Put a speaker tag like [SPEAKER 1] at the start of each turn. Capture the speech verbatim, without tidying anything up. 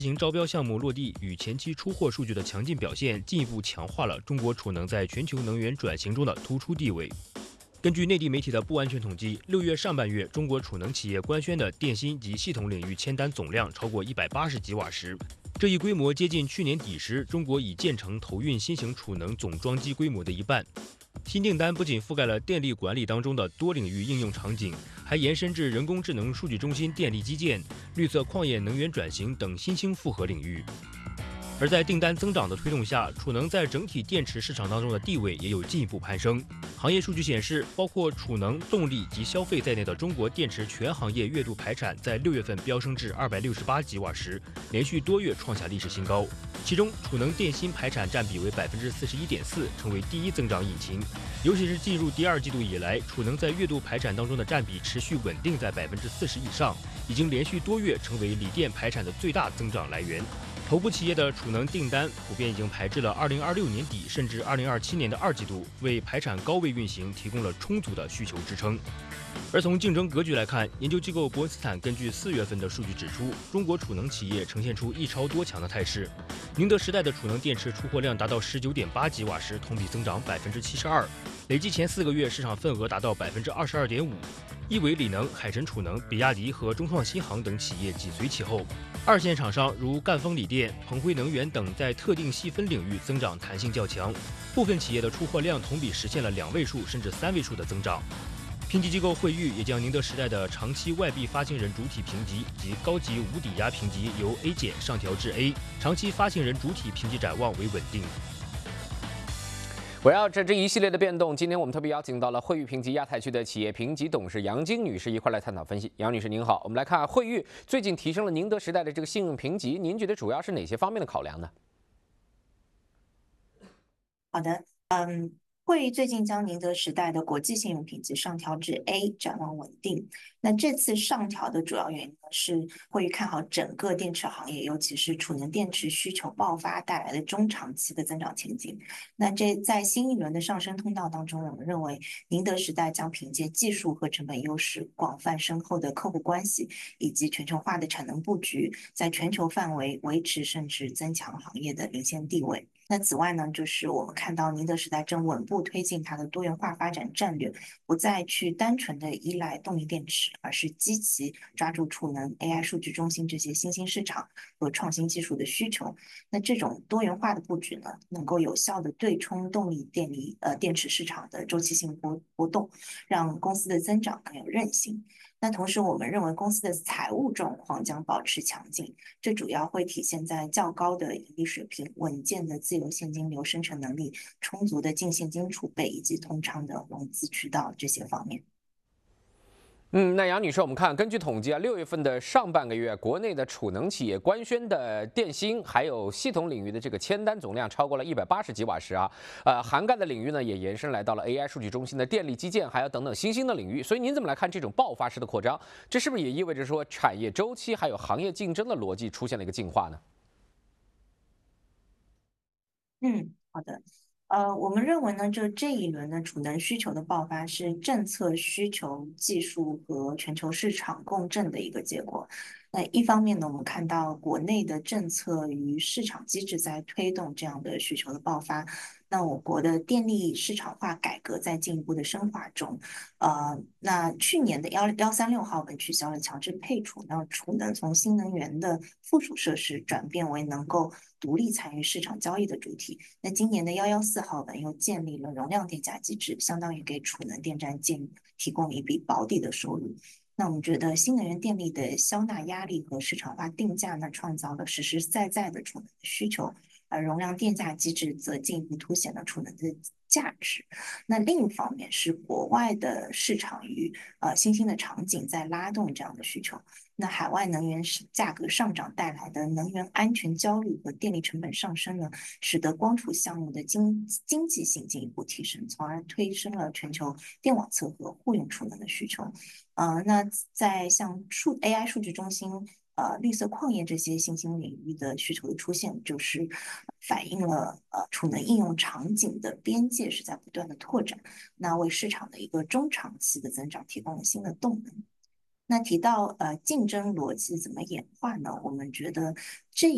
[SPEAKER 1] 型招标项目落地与前期出货数据的强劲表现，进一步强化了中国储能在全球能源转型中的突出地位。根据内地媒体的不完全统计，六月上半月，中国储能企业官宣的电芯及系统领域签单总量超过一百八十吉瓦时，这一规模接近去年底时中国已建成投运新型储能总装机规模的一半。新订单不仅覆盖了电力管理当中的多领域应用场景，还延伸至人工智能数据中心电力基建、绿色矿业能源转型等新兴复合领域。而在订单增长的推动下，储能在整体电池市场当中的地位也有进一步攀升。行业数据显示，包括储能、动力及消费在内的中国电池全行业月度排产在六月份飙升至二百六十八吉瓦时，连续多月创下历史新高。其中，储能电芯排产占比为百分之四十一点四，成为第一增长引擎。尤其是进入第二季度以来，储能在月度排产当中的占比持续稳定在百分之四十以上，已经连续多月成为锂电排产的最大增长来源。头部企业的储能订单普遍已经排至了二零二六年底甚至二零二七年的二季度，为排产高位运行提供了充足的需求支撑。而从竞争格局来看，研究机构伯恩斯坦根据四月份的数据指出，中国储能企业呈现出一超多强的态势。宁德时代的储能电池出货量达到十九点八吉瓦时，同比增长百分之七十二，累计前四个月市场份额达到百分之二十二点五。亿纬锂能、海神储能、比亚迪和中创新航等企业紧随其后。二线厂商如赣锋锂电、鹏辉能源等在特定细分领域增长弹性较强，部分企业的出货量同比实现了两位数甚至三位数的增长。评级机构惠誉也将宁德时代的长期外币发行人主体评级及高级无抵押评级由 A 减上调至 A， 长期发行人主体评级展望为稳定。
[SPEAKER 2] 围绕着这一系列的变动，今天我们特别邀请到了惠誉评级亚太区的企业评级董事杨晶女士一块来探讨分析。杨女士您好，我们来看惠誉最近提升了宁德时代的这个信用评级，您觉得主要是哪些方面的考量呢？
[SPEAKER 3] 好的，嗯。惠誉最近将宁德时代的国际信用评级上调至 A， 展望稳定。那这次上调的主要原因呢，是惠誉看好整个电池行业，尤其是储能电池需求爆发带来的中长期的增长前景。那这在新一轮的上升通道当中，我们认为宁德时代将凭借技术和成本优势、广泛深厚的客户关系以及全球化的产能布局，在全球范围维持甚至增强行业的领先地位。那此外呢，就是我们看到宁德时代正稳步推进它的多元化发展战略，不再去单纯的依赖动力电池，而是积极抓住储能、A I 数据中心这些新兴市场和创新技术的需求。那这种多元化的布局呢，能够有效的对冲动力电力呃电池市场的周期性波波动，让公司的增长更有韧性。那同时，我们认为公司的财务状况将保持强劲，这主要会体现在较高的盈利水平、稳健的自由现金流生成能力、充足的净现金储备以及通畅的融资渠道这些方面。
[SPEAKER 2] 嗯，那杨女士，我们看，根据统计啊，六月份的上半个月，国内的储能企业官宣的电芯还有系统领域的这个签单总量超过了一百八十吉瓦时啊，呃，涵盖的领域呢也延伸来到了 A I 数据中心的电力基建，还有等等新兴的领域。所以您怎么来看这种爆发式的扩张？这是不是也意味着说产业周期还有行业竞争的逻辑出现了一个进化呢？
[SPEAKER 3] 嗯，好的。呃，我们认为呢，就这一轮的储能需求的爆发是政策需求、技术和全球市场共振的一个结果。那一方面呢，我们看到国内的政策与市场机制在推动这样的需求的爆发。那我国的电力市场化改革在进一步的深化中。呃，那去年的幺幺三六号本取消了强制配储，那储能从新能源的附属设施转变为能够独立参与市场交易的主体。那今年的幺幺四号本又建立了容量电价机制，相当于给储能电站建提供一笔保底的收入。那我们觉得新能源电力的消纳压力和市场化定价呢，创造了实实在在的储能的需求，而容量电价机制则进一步凸显了储能的价值。那另一方面是国外的市场与呃新兴的场景在拉动这样的需求。那海外能源价格上涨带来的能源安全焦虑和电力成本上升呢，使得光储项目的经经济性进一步提升，从而推升了全球电网测和互用储能的需求。呃，那在像数 A I 数据中心、呃绿色矿业这些新兴领域的需求的出现，就是反映了呃储能应用场景的边界是在不断的拓展，那为市场的一个中长期的增长提供了新的动能。那提到呃竞争逻辑怎么演化呢？我们觉得这